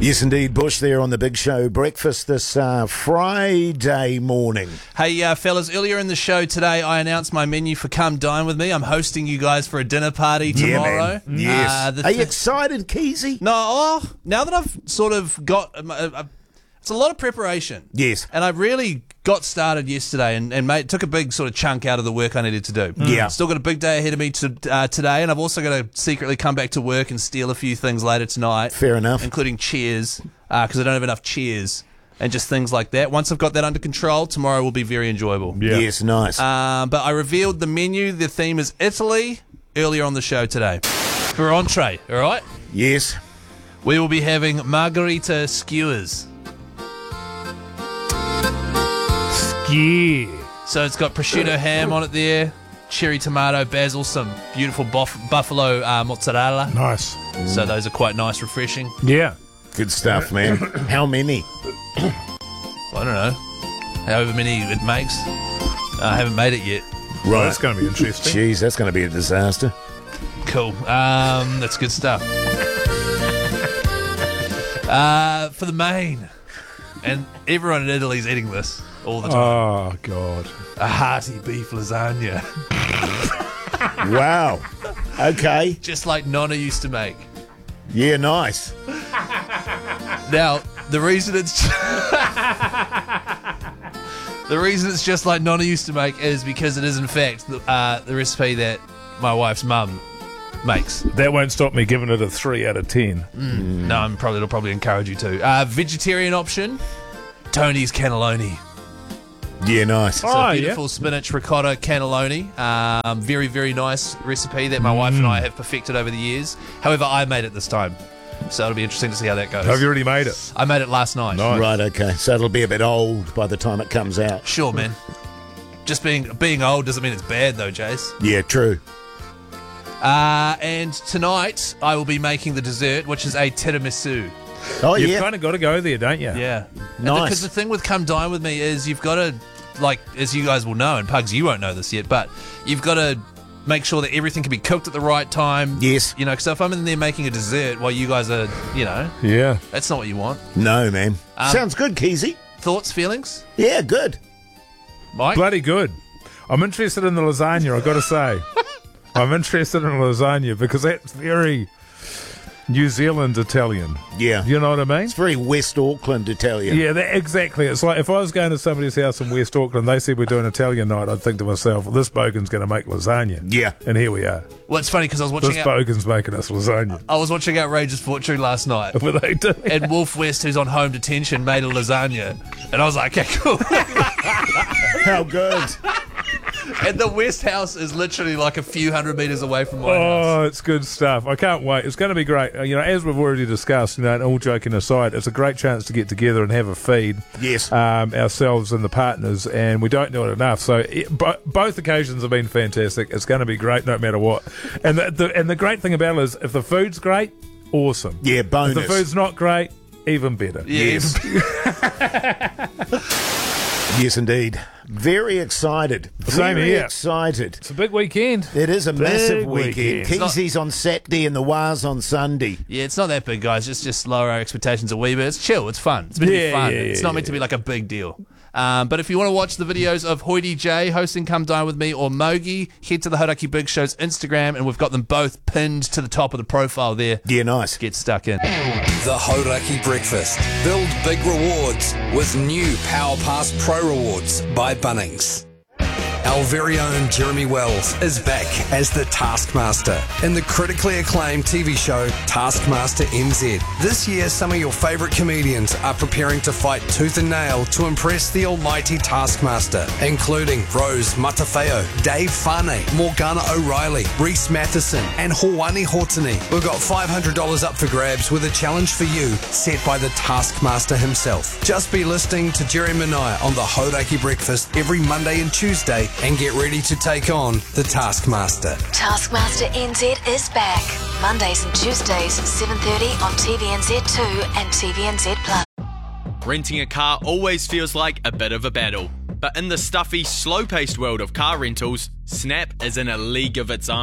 Yes, indeed, Bush there on the Big Show breakfast this Friday morning. Hey, fellas, earlier in the show today, I announced my menu for Come Dine With Me. I'm hosting you guys for a dinner party tomorrow. Yeah, man. Yes. Are you excited, Keezy? No, now that I've sort of got... it's a lot of preparation. Yes. And I really got started yesterday and took a big sort of chunk out of the work I needed to do. Yeah. Still got a big day ahead of me today, and I've also got to secretly come back to work and steal a few things later tonight. Fair enough. Including chairs, because I don't have enough chairs and just things like that. Once I've got that under control, tomorrow will be very enjoyable. Yeah. Yes, nice. But I revealed the menu. The theme is Italy earlier on the show today. For entree, all right? Yes. We will be having margarita skewers. Yeah. So it's got prosciutto ham on it there, cherry tomato, basil, some beautiful buffalo mozzarella. Nice. So those are quite nice, refreshing. Yeah. Good stuff, man. How many? I don't know. However many it makes. I haven't made it yet. Well, Right. that's going to be interesting. Jeez, that's going to be a disaster. Cool. That's good stuff. For the main. And everyone in Italy is eating this all the time. Oh, God. A hearty beef lasagna. Wow. Okay. Just like Nonna used to make. Yeah, nice. Now, the reason it's just like Nonna used to make is because it is in fact the recipe that my wife's mum makes. That won't stop me giving it a 3 out of 10. No, it'll probably encourage you to. Vegetarian option, Tony's cannelloni. Yeah, nice. So beautiful spinach ricotta cannelloni. Very, very nice recipe that my wife and I have perfected over the years. However, I made it this time. So it'll be interesting to see how that goes. Have you already made it? I made it last night. Nice. Right, okay. So it'll be a bit old by the time it comes out. Sure, man. Just being old doesn't mean it's bad, though, Jace. Yeah, true. And tonight I will be making the dessert, which is a tiramisu. Oh, You've yeah. kind of got to go there, don't you? Yeah. Nice. Because the thing with Come Dine With Me is you've got to, like, as you guys will know, and Pugs, you won't know this yet, but you've got to make sure that everything can be cooked at the right time. Yes. You know, because if I'm in there making a dessert while you guys are, Yeah. that's not what you want. No, man. Sounds good, Keezy. Thoughts, feelings? Yeah, good. Mike? Bloody good. I'm interested in the lasagna, I've got to say. I'm interested in lasagna because that's very New Zealand Italian. Yeah. You know what I mean? It's very West Auckland Italian. Yeah, exactly. It's like if I was going to somebody's house in West Auckland, they said we're doing Italian night, I'd think to myself, well, this bogan's going to make lasagna. Yeah. And here we are. Well, it's funny because I was This watching bogan's making us lasagna. I was watching Outrageous Fortune last night. What they do? And Wolf West, who's on home detention, made a lasagna. And I was like, okay, cool. How good. And the West House is literally like a few hundred metres away from my house. Oh, it's good stuff. I can't wait. It's going to be great. You know, as we've already discussed, and all joking aside, it's a great chance to get together and have a feed. Yes. Ourselves and the partners, and we don't do it enough. So both occasions have been fantastic. It's going to be great no matter what. And the great thing about it is if the food's great, awesome. Yeah, bonus. If the food's not great, even better. Yeah. Yes. Yes, indeed. Very excited. Same Very here. excited. It's a big weekend. It is a massive Big weekend. weekend. Keezy's on Saturday and the Wars on Sunday. Yeah, it's not that big, guys. Just lower our expectations a wee bit. It's chill. It's fun. It's meant to be Yeah, fun. yeah, It's yeah, not meant to be like a big deal. But if you want to watch the videos of Hoity J hosting Come Dine With Me or Mogi, head to the Hodaki Big Show's Instagram, and we've got them both pinned to the top of the profile there. Yeah, nice. Get stuck in. The Hauraki Breakfast. Build big rewards with new Power Pass Pro Rewards by Bunnings. Our very own Jeremy Wells is back as the Taskmaster in the critically acclaimed TV show Taskmaster NZ. This year, some of your favourite comedians are preparing to fight tooth and nail to impress the almighty Taskmaster, including Rose Matafeo, Dave Fane, Morgana O'Reilly, Reese Matheson, and Hawani Hortony. We've got $500 up for grabs with a challenge for you set by the Taskmaster himself. Just be listening to Jeremy and I on the Hauraki Breakfast every Monday and Tuesday and get ready to take on the Taskmaster. Taskmaster NZ is back. Mondays and Tuesdays, 7:30 on TVNZ2 and TVNZ Plus. Renting a car always feels like a bit of a battle. But in the stuffy, slow-paced world of car rentals, Snap is in a league of its own.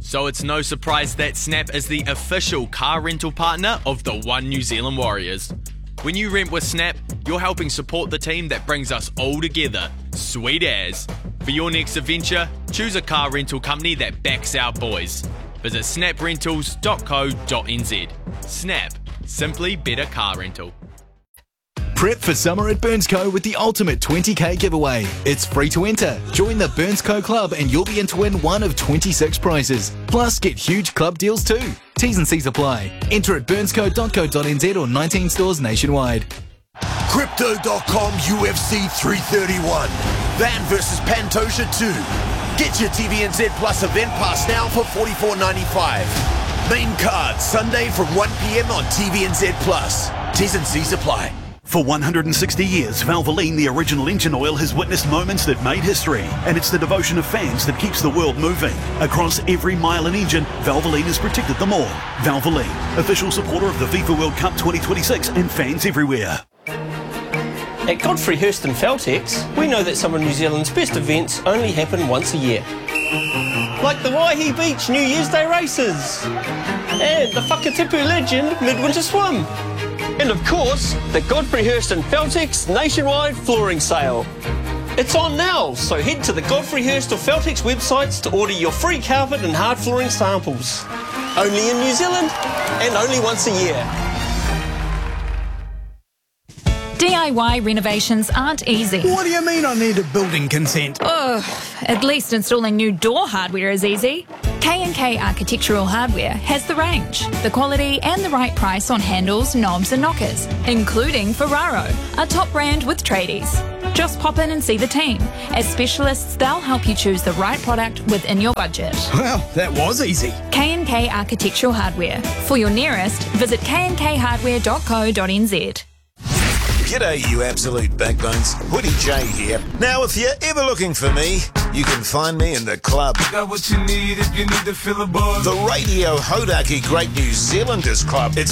So it's no surprise that Snap is the official car rental partner of the One New Zealand Warriors. When you rent with Snap, you're helping support the team that brings us all together. Sweet as. For your next adventure, choose a car rental company that backs our boys. Visit snaprentals.co.nz. Snap. Simply better car rental. Prep for summer at Burnsco with the ultimate 20k giveaway. It's free to enter. Join the Burnsco Club and you'll be in to win one of 26 prizes. Plus, get huge club deals too. T's and C's apply. Enter at burnsco.co.nz or 19 stores nationwide. Crypto.com UFC 331. Van vs Pantoja 2. Get your TVNZ Plus event pass now for $44.95. Main card Sunday from 1 p.m. on TVNZ Plus. T's and C's apply. For 160 years, Valvoline, the original engine oil, has witnessed moments that made history, and it's the devotion of fans that keeps the world moving. Across every mile and engine, Valvoline has protected them all. Valvoline, official supporter of the FIFA World Cup 2026 and fans everywhere. At Godfrey Hirst and Feltex, we know that some of New Zealand's best events only happen once a year. Like the Waihi Beach New Year's Day races, and the Whakatipu Legend Midwinter Swim. And of course, the Godfrey Hirst and Feltex nationwide flooring sale. It's on now, so head to the Godfrey Hirst or Feltex websites to order your free carpet and hard flooring samples. Only in New Zealand, and only once a year. DIY renovations aren't easy. What do you mean I need a building consent? At least installing new door hardware is easy. K&K Architectural Hardware has the range, the quality and the right price on handles, knobs and knockers, including Ferraro, a top brand with tradies. Just pop in and see the team. As specialists, they'll help you choose the right product within your budget. Well, that was easy. K&K Architectural Hardware. For your nearest, visit knkhardware.co.nz. G'day, you absolute backbones. Woody J here. Now, if you're ever looking for me, you can find me in the club. Got what you need if you need to fill a buzz. The Radio Hodaki Great New Zealanders Club. It's